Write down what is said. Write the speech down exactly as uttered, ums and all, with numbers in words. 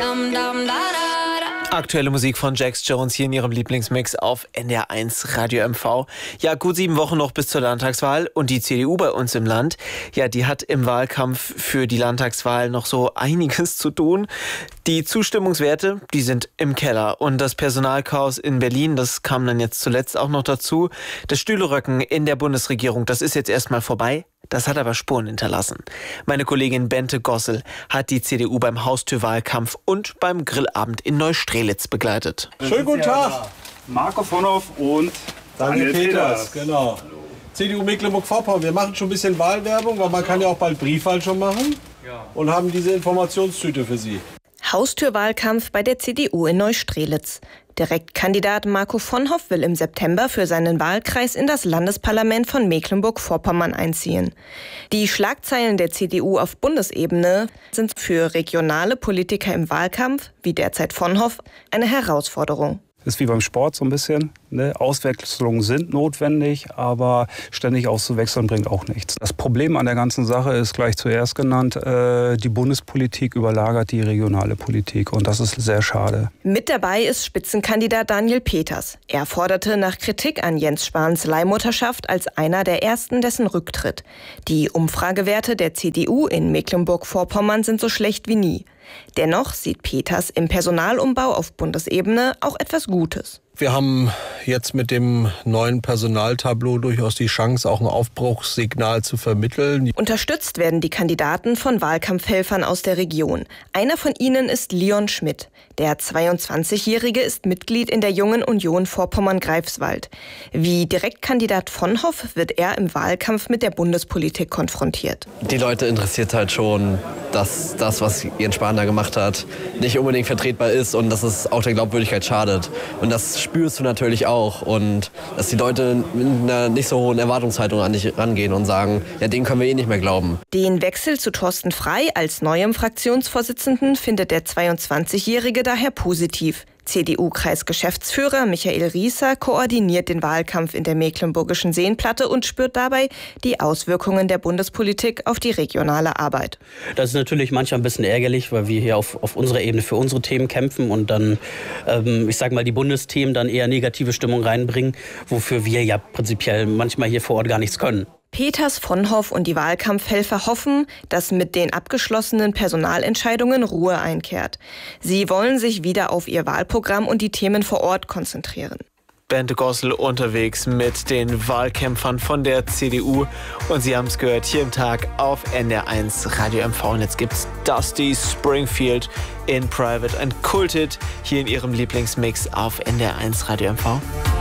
Aktuelle Musik von Jax Jones hier in ihrem Lieblingsmix auf N D R eins Radio M V. Ja, gut sieben Wochen noch bis zur Landtagswahl und die C D U bei uns im Land, ja, die hat im Wahlkampf für die Landtagswahl noch so einiges zu tun. Die Zustimmungswerte, die sind im Keller und das Personalchaos in Berlin, das kam dann jetzt zuletzt auch noch dazu. Das Stühleröcken in der Bundesregierung, das ist jetzt erstmal vorbei. Das hat aber Spuren hinterlassen. Meine Kollegin Bente Gossel hat die C D U beim Haustürwahlkampf und beim Grillabend in Neustrelitz begleitet. Schönen guten Tag. Marco Vonhoff und Daniel Daniel Peters. Peters. Genau. C D U Mecklenburg-Vorpommern. Wir machen schon ein bisschen Wahlwerbung, weil man kann ja auch bald Briefwahl schon machen. Ja. Und haben diese Informationstüte für Sie. Haustürwahlkampf bei der C D U in Neustrelitz. Direktkandidat Marco Vonhoff will im September für seinen Wahlkreis in das Landesparlament von Mecklenburg-Vorpommern einziehen. Die Schlagzeilen der C D U auf Bundesebene sind für regionale Politiker im Wahlkampf, wie derzeit Vonhoff, eine Herausforderung. Ist wie beim Sport so ein bisschen. Ne? Auswechslungen sind notwendig, aber ständig auszuwechseln bringt auch nichts. Das Problem an der ganzen Sache ist gleich zuerst genannt, äh, die Bundespolitik überlagert die regionale Politik und das ist sehr schade. Mit dabei ist Spitzenkandidat Daniel Peters. Er forderte nach Kritik an Jens Spahns Leihmutterschaft als einer der ersten dessen Rücktritt. Die Umfragewerte der C D U in Mecklenburg-Vorpommern sind so schlecht wie nie. Dennoch sieht Peters im Personalumbau auf Bundesebene auch etwas Gutes. Wir haben jetzt mit dem neuen Personaltableau durchaus die Chance, auch ein Aufbruchssignal zu vermitteln. Unterstützt werden die Kandidaten von Wahlkampfhelfern aus der Region. Einer von ihnen ist Leon Schmidt. Der zweiundzwanzigjährige ist Mitglied in der Jungen Union Vorpommern-Greifswald. Wie Direktkandidat Vonhoff wird er im Wahlkampf mit der Bundespolitik konfrontiert. Die Leute interessiert halt schon, dass das, was Jens Spahn da gemacht hat, nicht unbedingt vertretbar ist und dass es auch der Glaubwürdigkeit schadet. Und das spürst du natürlich auch und dass die Leute mit einer nicht so hohen Erwartungshaltung an dich rangehen und sagen, ja, denen können wir eh nicht mehr glauben. Den Wechsel zu Thorsten Frey als neuem Fraktionsvorsitzenden findet der zweiundzwanzigjährige daher positiv. C D U-Kreisgeschäftsführer Michael Rieser koordiniert den Wahlkampf in der mecklenburgischen Seenplatte und spürt dabei die Auswirkungen der Bundespolitik auf die regionale Arbeit. Das ist natürlich manchmal ein bisschen ärgerlich, weil wir hier auf, auf unserer Ebene für unsere Themen kämpfen und dann, ähm, ich sage mal, die Bundesthemen dann eher negative Stimmung reinbringen, wofür wir ja prinzipiell manchmal hier vor Ort gar nichts können. Peters, Vonhoff und die Wahlkampfhelfer hoffen, dass mit den abgeschlossenen Personalentscheidungen Ruhe einkehrt. Sie wollen sich wieder auf ihr Wahlprogramm und die Themen vor Ort konzentrieren. Bente Gossel unterwegs mit den Wahlkämpfern von der C D U. Und Sie haben es gehört, hier im Tag auf N D R eins Radio M V. Und jetzt gibt's Dusty Springfield in Private, ein Kulthit hier in Ihrem Lieblingsmix auf N D R eins Radio M V.